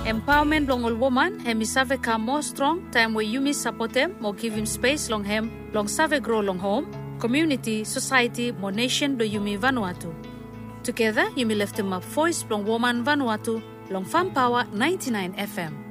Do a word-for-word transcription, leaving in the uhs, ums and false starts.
Empowerment long all woman, hemi save ka more strong, time where you miss support them, more give him space long hem, long save grow long home, community, society, more nation do Yumi Vanuatu. Together, Yumi left him up voice long woman Vanuatu, long Farm Power ninety-nine F M.